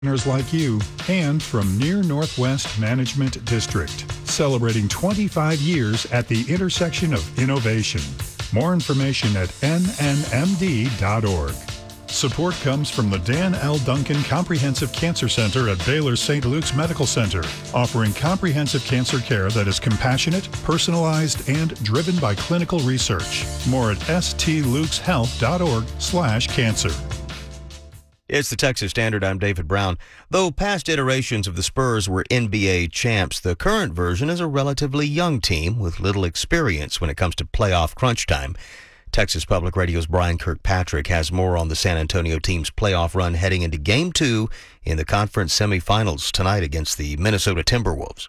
Partners like you, and from Near Northwest Management District, celebrating 25 years at the intersection of innovation. More information at nnmd.org. Support comes from the Dan L. Duncan Comprehensive Cancer Center at Baylor St. Luke's Medical Center, offering comprehensive cancer care that is compassionate, personalized, and driven by clinical research. More at stlukeshealth.org/cancer. It's the Texas Standard. I'm David Brown. Though past iterations of the Spurs were NBA champs, the current version is a relatively young team with little experience when it comes to playoff crunch time. Texas Public Radio's Brian Kirkpatrick has more on the San Antonio team's playoff run heading into Game 2 in the conference semifinals tonight against the Minnesota Timberwolves.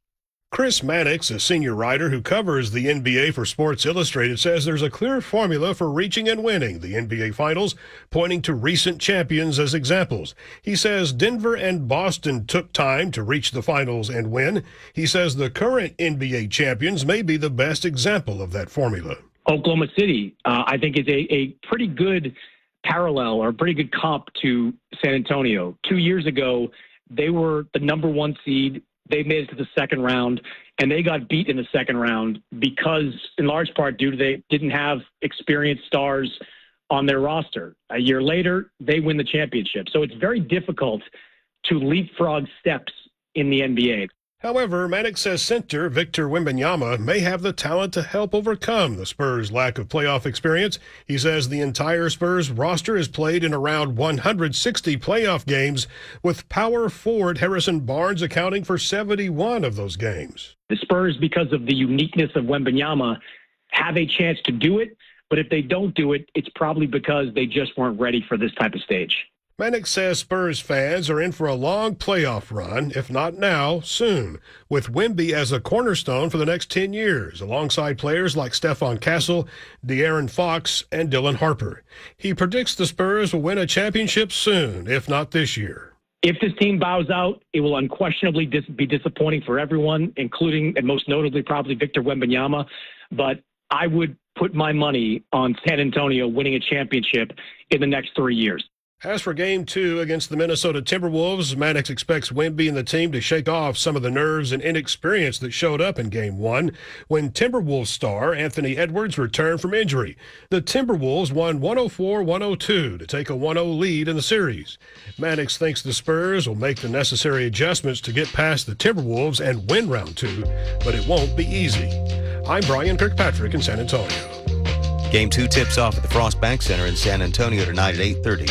Chris Mannix, a senior writer who covers the NBA for Sports Illustrated, says there's a clear formula for reaching and winning the NBA Finals, pointing to recent champions as examples. He says Denver and Boston took time to reach the finals and win. He says the current NBA champions may be the best example of that formula. Oklahoma City, I think, is a pretty good parallel or a pretty good comp to San Antonio. 2 years ago, they were the number one seed. They made it to the second round, and they got beat in the second round because, in large part, due to they didn't have experienced stars on their roster. A year later, they win the championship. So it's very difficult to leapfrog steps in the NBA. However, Mannix says center Victor Wembanyama may have the talent to help overcome the Spurs' lack of playoff experience. He says the entire Spurs roster has played in around 160 playoff games, with power forward Harrison Barnes accounting for 71 of those games. The Spurs, because of the uniqueness of Wembanyama, have a chance to do it, but if they don't do it, it's probably because they just weren't ready for this type of stage. Mannix says Spurs fans are in for a long playoff run, if not now, soon, with Wemby as a cornerstone for the next 10 years, alongside players like Stephon Castle, De'Aaron Fox, and Dylan Harper. He predicts the Spurs will win a championship soon, if not this year. If this team bows out, it will unquestionably be disappointing for everyone, including and most notably probably Victor Wembanyama. But I would put my money on San Antonio winning a championship in the next 3 years. As for Game 2 against the Minnesota Timberwolves, Mannix expects Wemby and the team to shake off some of the nerves and inexperience that showed up in Game 1 when Timberwolves star Anthony Edwards returned from injury. The Timberwolves won 104-102 to take a 1-0 lead in the series. Mannix thinks the Spurs will make the necessary adjustments to get past the Timberwolves and win Round 2, but it won't be easy. I'm Brian Kirkpatrick in San Antonio. Game 2 tips off at the Frost Bank Center in San Antonio tonight at 8:30.